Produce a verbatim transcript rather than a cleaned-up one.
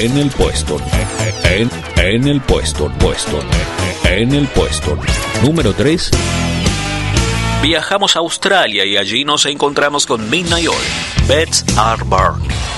en el puesto, en, en el puesto, puesto, en el puesto número tres. Viajamos a Australia y allí nos encontramos con Midnight Oil, Beds Are Burning.